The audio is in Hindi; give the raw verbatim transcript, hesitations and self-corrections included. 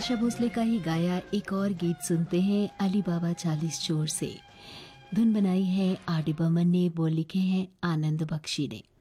आशा भोसले का ही गाया एक और गीत सुनते हैं अली बाबा चालीस चोर से। धुन बनाई है आर डी बर्मन ने, बोल लिखे हैं आनंद बख्शी ने।